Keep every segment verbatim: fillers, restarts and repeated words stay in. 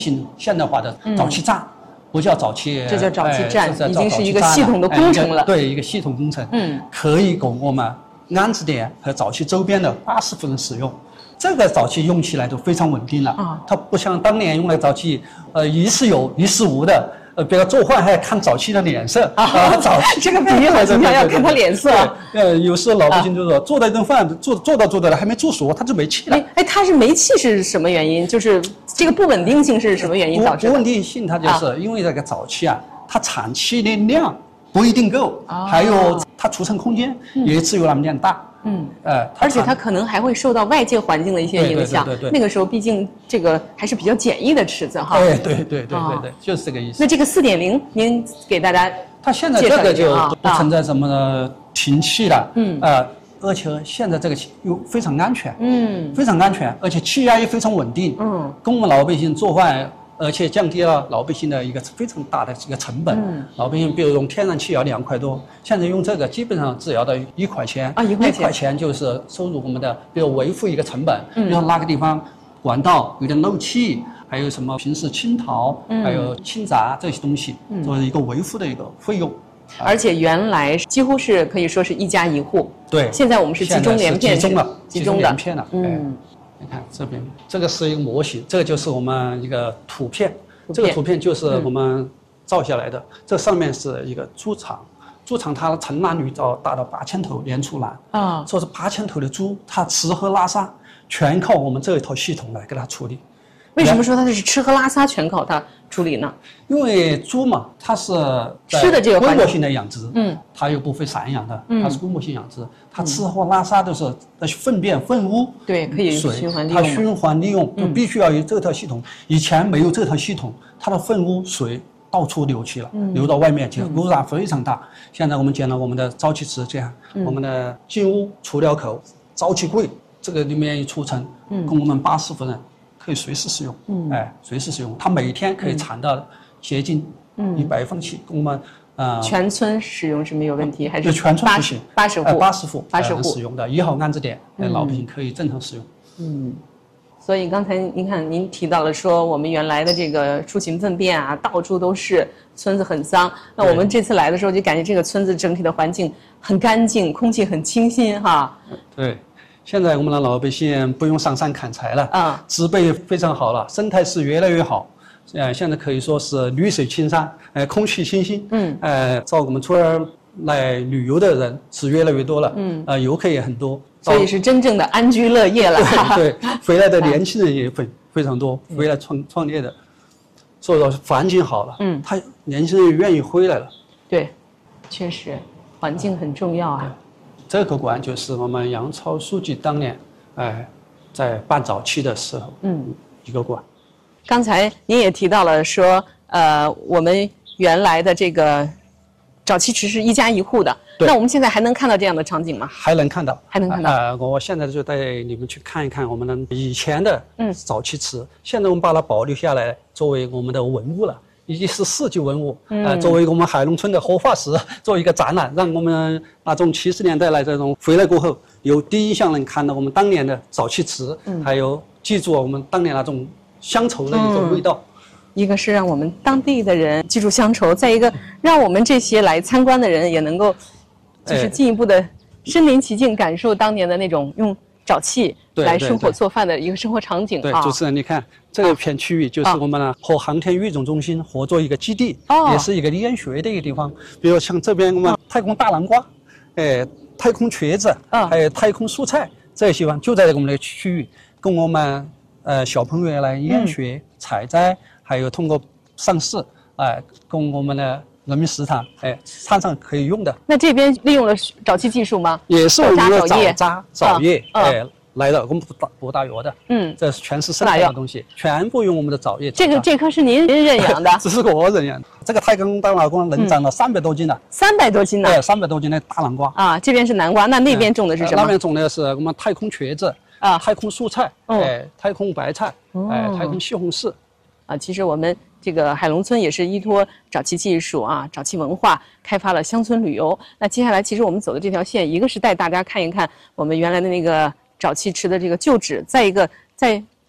新现代化的沼气站，不叫沼气， 这叫沼气站， 已经是一个系统的工程了。 对，一个系统工程，嗯，可以供我们安置点和沼气周边的八十户人使用。这个沼气用起来都非常稳定了啊，它不像当年用的沼气，呃，一时有，一时无的。呃，比如做饭还要看沼气的脸色啊，沼气这个比喻好形象，要看他脸色。 呃，有时候老百姓就说，做了一顿饭，做做到做到了，还没做熟，它就没气了。 哎，它是没气是什么原因？就是这个不稳定性是什么原因导致的？ 不稳定性，它就是因为这个沼气啊，它产气的量不一定够，还有它储存空间也只有那么点大。嗯， 呃，而且它可能还会受到外界环境的一些影响。 对对对对。 那个时候毕竟这个还是比较简易的池子哈。 对对对对对对，就是这个意思。 那这个四点零，您给大家它现在这个就不存在什么停气了，嗯，呃，而且现在这个又非常安全，嗯，非常安全，而且气压也非常稳定，嗯，供我们老百姓做饭。而且降低了老百姓的一个非常大的一个成本。嗯，老百姓比如用天然气要两块多，现在用这个基本上只要到一块钱啊，一块钱， 一块钱就是收入我们的，比如维护一个成本，嗯，比如那个地方管道有点漏气，还有什么平时清淘，嗯，还有清闸这些东西，嗯，作为一个维护的一个费用。 而且原来几乎是可以说是一家一户， 对， 现在我们是集中连片， 集中了， 集中连片了， 嗯。 你看这边，这个是一个模型，这个就是我们一个图片，这个图片就是我们照下来的。嗯、这上面是一个猪场，猪场它承揽率到达到八千头年出栏啊，说是八千头的猪，它吃喝拉撒全靠我们这一套系统来给它处理。 为什么说它是吃喝拉撒全靠它处理呢？ 因为猪嘛，它是吃的这个规模性的养殖， 嗯， 它又不会散养的，它是规模性养殖，它吃喝拉撒都是那粪便粪污， 对，可以循环利用， 它循环利用就必须要有这套系统。以前没有这套系统，它的粪污水到处流去了，流到外面去，污染非常大。现在我们建了我们的沼气池，这样我们的进屋出料口、沼气柜，这个里面一储存，供我们八十户人。可以随时使用，嗯，哎，随时使用。它每天可以产到接近一百方气，供我们呃全村使用是没有问题，还是全村不行？ 八十户， 八十户， 八十户使用的一号安置点，老百姓可以正常使用。 嗯，所以刚才您看，您提到了说我们原来的这个出勤粪便啊，到处都是，村子很脏。那我们这次来的时候，就感觉这个村子整体的环境很干净，空气很清新哈。 对。现在我们的老百姓不用上山砍柴了，啊，植被非常好了，生态是越来越好，呃，现在可以说是绿水青山，呃，空气清新，嗯，呃，到我们村儿来旅游的人是越来越多了，嗯，呃，游客也很多， 所以是真正的安居乐业了。 对，对，回来的年轻人也非非常多，回来创创业的，所以说环境好了，嗯，他年轻人也愿意回来了。 对，确实，环境很重要啊。 这个馆就是我们杨超书记当年，哎，在办早期的时候，嗯，一个馆。 刚才您也提到了说，呃，我们原来的这个沼气池是一家一户的，那我们现在还能看到这样的场景吗？ 还能看到， 还能看到。 呃，我现在就带你们去看一看我们的以前的沼气池，嗯、现在我们把它保留下来，作为我们的文物了。已经是世级文物，呃，作为我们海龙村的活化石，做一个展览，让我们那种七十年代来这种回来过后，有第一项能看到我们当年的沼气池，嗯、还有记住我们当年那种乡愁的一种味道。嗯、 一个是让我们当地的人记住乡愁，再一个让我们这些来参观的人也能够，就是进一步的身临其境，感受当年的那种用沼气来生火做饭的一个生活场景。 对，主持人，你看。这个片区域就是我们呢和航天育种中心合作一个基地，也是一个研学的一个地方。比如像这边我们太空大南瓜，哎，太空茄子，还有太空蔬菜这些地方就在我们的区域，供我们呃小朋友来研学、采摘，还有通过上市，哎，供我们的人民食堂，哎，餐上可以用的。 那这边利用了沼气技术吗？ 也是我们的沼渣、沼液，哎。来的，我们不打不打药的，嗯，这是全是生态的东西，全部用我们的沼液。 这个这棵是您您认养的？ 这是我认养的。这个太空大南瓜能长到三百多斤了。 三百多斤呢？ 对，三百多斤的大南瓜。 啊，这边是南瓜，那那边种的是什么？ 那边种的是我们太空茄子啊，太空蔬菜，哎，太空白菜，哎，太空西红柿。 啊，其实我们这个海龙村也是依托沼气技术啊、沼气文化，开发了乡村旅游。那接下来，其实我们走的这条线，一个是带大家看一看我们原来的那个沼气池的这个旧址，再一个在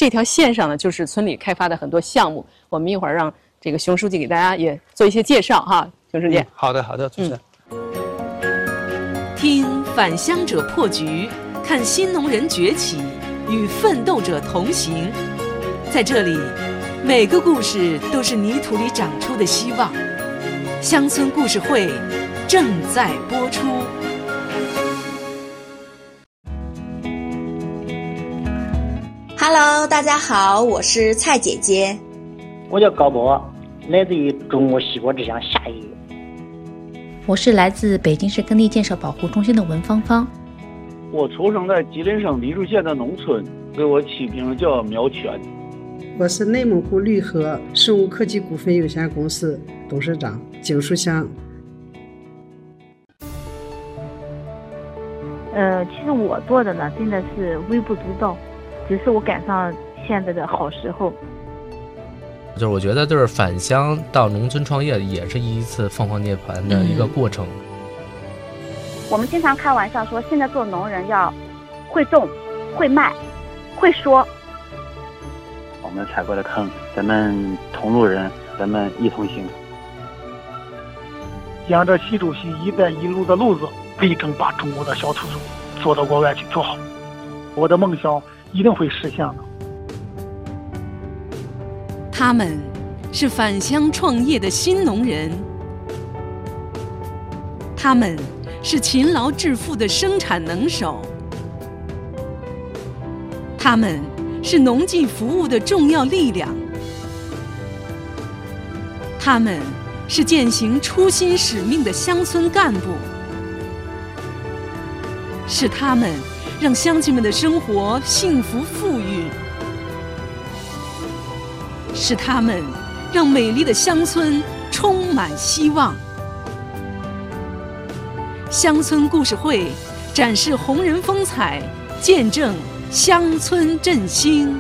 这条线上呢，就是村里开发的很多项目。我们一会儿让这个熊书记给大家也做一些介绍哈，熊书记。 嗯、好的，好的，主持人。 嗯、听返乡者破局，看新农人崛起，与奋斗者同行。在这里，每个故事都是泥土里长出的希望。乡村故事会正在播出。 Hello， 大家好，我是蔡姐姐。 我叫高博，来自于中国西国之乡夏邑。 我是来自北京市耕地建设保护中心的文芳芳。 我出生在吉林省黎树县的农村，给我起名叫苗全。 我是内蒙古绿禾生物科技股份有限公司董事长景书香。 呃，其实我做的呢，真的是微不足道。只是我赶上现在的好时候， 就是我觉得就是返乡到农村创业也是一次凤凰涅槃的一个过程。 嗯、我们经常开玩笑说，现在做农人要会种、会卖、会说。 我们踩过的坑，咱们同路人，咱们一同行。 沿着习主席“一带一路”的路子，力争把中国的小土豆做到国外去做好。我的梦想一定会实现的。 他们是返乡创业的新农人，他们是勤劳致富的生产能手，他们是农技服务的重要力量，他们是践行初心使命的乡村干部，是他们让乡亲们的生活幸福富裕，是他们让美丽的乡村充满希望。乡村故事会展示红人风采，见证乡村振兴。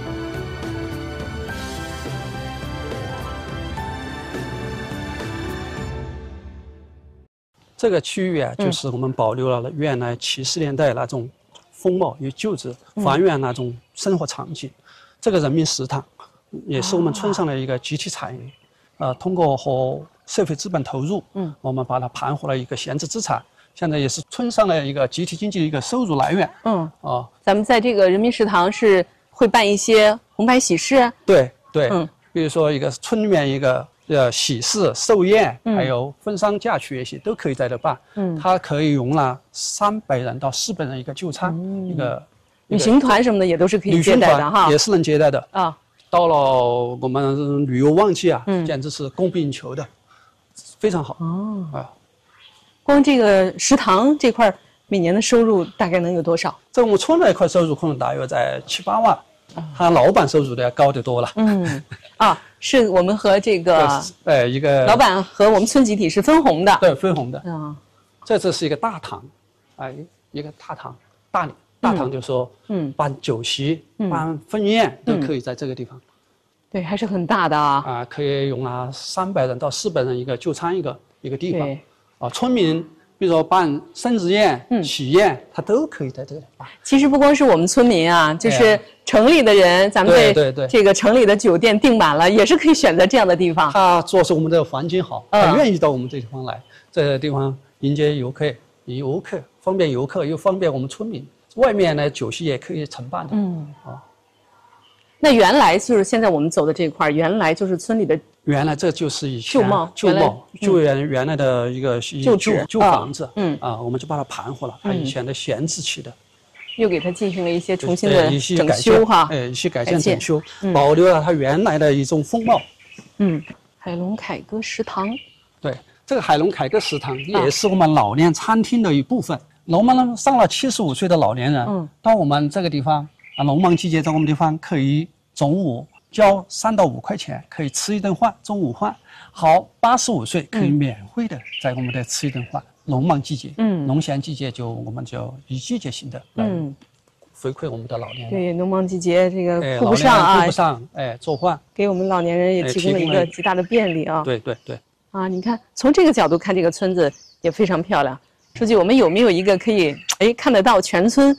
这个区域啊，就是我们保留了原来七十年代那种风貌与旧址，还原那种生活场景。嗯、这个人民食堂也是我们村上的一个集体产业，啊、呃，通过和社会资本投入，嗯，我们把它盘活了一个闲置资产，现在也是村上的一个集体经济的一个收入来源。嗯，啊， 咱们在这个人民食堂是会办一些红白喜事。 对对，嗯，比如说一个村里面一个。呃，喜事、寿宴，嗯、还有婚丧嫁娶这些都可以在这办。嗯，它可以容纳三百人到四百人一个就餐，嗯、一个旅行团什么的也都是可以接待的哈， 也是能接待的啊。到了我们旅游旺季啊，嗯、简直是供不应求的，非常好。哦啊， 光这个食堂这块每年的收入大概能有多少？ 在我们村那一块收入可能大约在七八万。他老板收入的要高得多了。嗯， 啊，是我们和这个呃一个老板和我们村集体是分红的。 对，分红的。啊，这这是一个大堂，哎，一个大堂，大礼大堂就是说，嗯，办酒席、嗯、办婚宴都可以在这个地方。 对，还是很大的啊。 啊，可以容纳三百人到四百人一个就餐一个一个地方。啊，村民。比如说办生日宴、嗯、喜宴，它都可以在这里办。 其实不光是我们村民啊，就是城里的人，咱们对这个城里的酒店订满了，也是可以选择这样的地方。 他主要是我们的环境好，他愿意到我们这地方来，这个地方迎接游客，游客方便游客又方便我们村民。外面呢酒席也可以承办的。嗯啊， 那原来就是现在我们走的这块，原来就是村里的。 原来这就是以前旧貌， 旧貌，就原原来的一个旧旧旧房子，嗯啊，我们就把它盘活了，它以前的闲置起的， 又给它进行了一些重新的整修哈， 哎，一些改建整修，保留了它原来的一种风貌。 嗯，海龙凯歌食堂， 对，这个海龙凯歌食堂也是我们老年餐厅的一部分。我们上了七十五岁的老年人，嗯，到我们这个地方啊，农忙季节在我们地方可以中午。交三到五块钱可以吃一顿饭，中午饭。好，八十五岁可以免费的在我们这吃一顿饭。农忙季节，嗯，农闲季节就我们就以季节性的来回馈我们的老年人。 对，农忙季节这个顾不上啊， 顾不上，哎，做饭给我们老年人也提供了一个极大的便利啊。 对对对。 啊，你看从这个角度看，这个村子也非常漂亮。书记，我们有没有一个可以哎看得到全村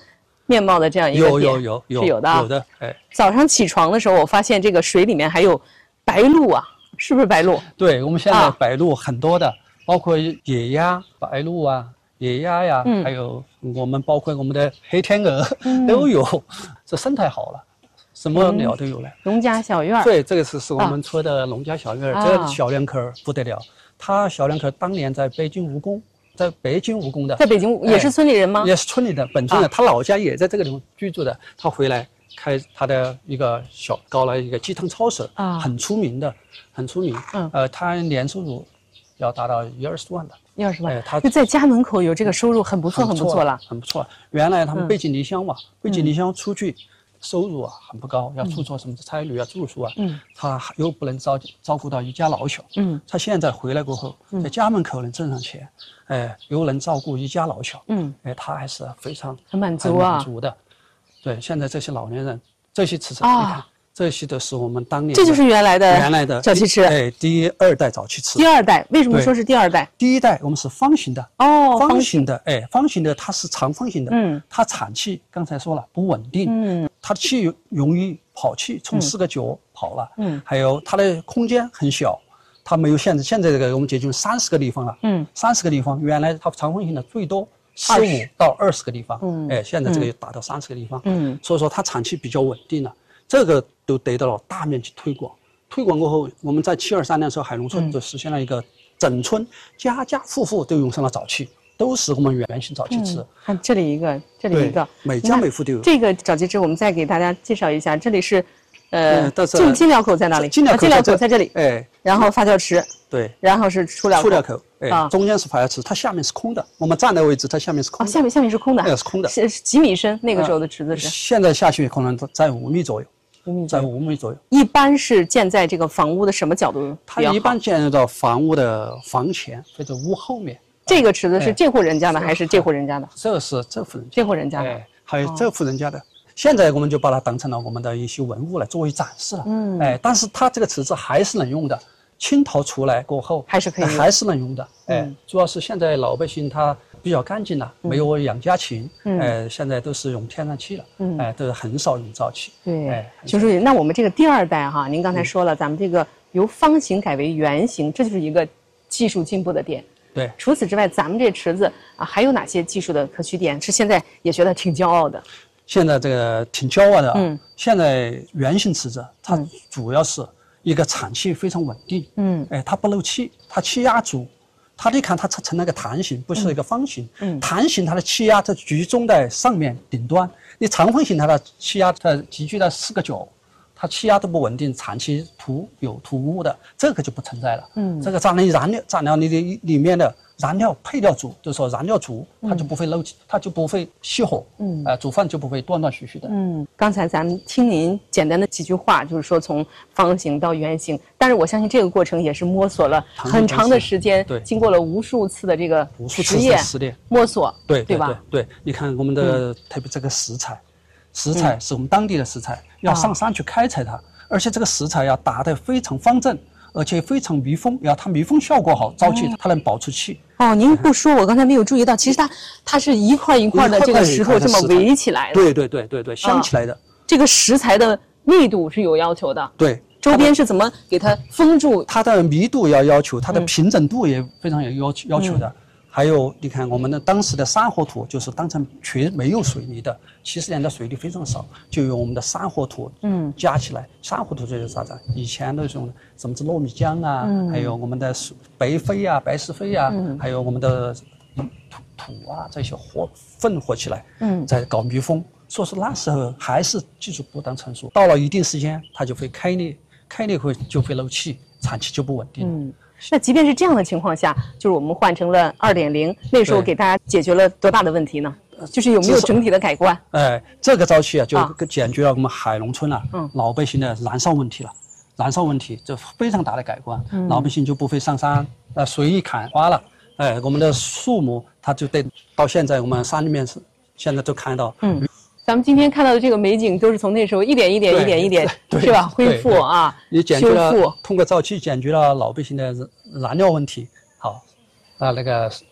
面貌的这样一个有有有有是有的啊。 有的，哎。 早上起床的时候，我发现这个水里面还有白鹭啊，是不是白鹭？ 对，我们现在白鹭很多的，啊、包括野鸭、白鹭啊、野鸭呀，嗯、还有我们包括我们的黑天鹅、嗯、都有，这生态好了。什么鸟都有了。 农家小院， 对，这个是是我们出的农家小院，啊、这个小两口不得了。他小两口当年在北京务工，在北京务工的， 在北京也是村里人吗？ 也是村里的，本村的，啊、他老家也在这个地方居住的。他回来开他的一个小搞了一个鸡汤超市，啊，很出名的，很出名。嗯，呃，他年收入要达到一二十万的。 一二十万，哎，他就在家门口有这个收入，很不错，很不错了， 很不错。原来他们背井离乡嘛，背井离乡出去。收入啊很不高，要出做什么差旅啊、住宿啊，嗯，他又不能照照顾到一家老小，嗯，他现在回来过后，在家门口能挣上钱，哎，又能照顾一家老小，嗯，哎，他还是非常很满足啊， 很满足的。对，现在这些老年人，这些吃吃，你看，这些都是我们当年这就是原来的原来的早期吃， 哎，第二代早期吃。 第二代为什么说是第二代？ 第一代我们是方形的哦， 方形的，哎，方形的它是长方形的，嗯，它产气刚才说了不稳定，嗯。它的气容易跑气，从四个角跑了，嗯，还有它的空间很小，它没有现在现在这个我们解决三十个地方了，嗯，三十个地方，原来它长方形的最多十五到二十个地方，嗯，哎，现在这个达到三十个地方，嗯，所以说它产气比较稳定了，这个都得到了大面积推广，推广过后，我们在七二三年的时候，海龙村就实现了一个整村家家户户都用上了早期。都是我们原型早期吃， 嗯、看这里一个，这里一个， 每家每户都有。 这个早期吃，我们再给大家介绍一下，这里是，呃，进进料口在哪里？ 进料口进料口在这里， 哎， 然后发酵池， 对， 然后是出料口， 出料口，哎，啊、中间是发酵池，它下面是空的。我们站的位置，它下面是空的。 啊，下面下面是空的， 那是空的， 是几米深？那个时候的池子是？ 呃、现在下去可能在五米左右。在五米左右， 一般是建在这个房屋的什么角度？ 它一般建到房屋的房前或者屋后面。 这个池子是这户人家的还是这户人家的？ 这是这户人家， 这户人家的， 哎，还有这户人家的。现在我们就把它当成了我们的一些文物来作为展示了。嗯，哎，但是它这个池子还是能用的，清陶出来过后还是可以， 还是能用的。哎，主要是现在老百姓他比较干净了，没有养家禽，哎，现在都是用天然气了，哎，都是很少用沼气。 对，哎，熊书记，那我们这个第二代哈，您刚才说了，咱们这个由方形改为圆形，这就是一个技术进步的点。 对， 除此之外，咱们这池子啊，还有哪些技术的可取点？是现在也觉得挺骄傲的。 现在这个挺骄傲的啊。嗯。现在圆形池子，它主要是一个产气非常稳定。嗯。哎，它不漏气，它气压足。它你看它成了个弹形，不是一个方形。嗯。弹形它的气压它集中在上面顶端，你长方形它的气压它集聚在四个角。它气压都不稳定，产气突有突兀的，这个就不存在了。嗯，这个咱们燃料，燃料你的里面的燃料配料足，就是说燃料足，它就不会漏气，它就不会熄火。嗯，呃，煮饭就不会断断续续的。 嗯，刚才咱们听您简单的几句话，就是说从方形到圆形，但是我相信这个过程也是摸索了很长的时间，对，经过了无数次的这个实验、 实验摸索， 对对吧？ 对，你看我们的特别这个食材。食材是我们当地的食材，嗯、要上山去开采它，啊、而且这个食材要打得非常方正，而且非常密封，要它密封效果好，沼气它能保出气。 哦，您不说，我刚才没有注意到，其实它它是一块一块的这个石头这么围起来的。 对对对对对，镶起来的。啊、 这个食材的密度是有要求的。 对， 周边是怎么给它封住？ 它的密度要要求，它的平整度也非常有要求要求的。嗯还有，你看我们的当时的山河土就是当成全没有水泥的，七十年代水泥非常少，就用我们的山河土，嗯，加起来。山河土就是啥子？以前都是用什么子糯米浆啊，嗯、还有我们的白灰啊、白石灰啊，嗯、还有我们的土土啊这些和混合起来，嗯，在搞密封。所以说那时候还是技术不当成熟，到了一定时间它就会开裂，开裂会就会漏气，产气就不稳定。嗯。 那即便是这样的情况下，就是我们换成了 二点零， 那时候给大家解决了多大的问题呢？就是有没有整体的改观？ 哎，这个沼气啊，就解决了我们海龙村啊，嗯、老百姓的燃烧问题了。燃烧问题就非常大的改观，嗯、老百姓就不会上山，呃，随意砍花了。哎，我们的树木它就得到现在我们山里面是现在都看到。嗯。 咱们今天看到的这个美景，都是从那时候一点一点、一点一点，是吧？恢复啊， 你解决了通过沼气解决了老百姓的燃料问题。好，啊，那个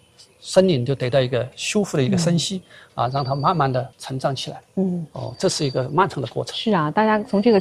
森林就得到一个修复的一个生息、嗯、啊，让它慢慢的成长起来。嗯，哦，这是一个漫长的过程。 是啊，大家从这个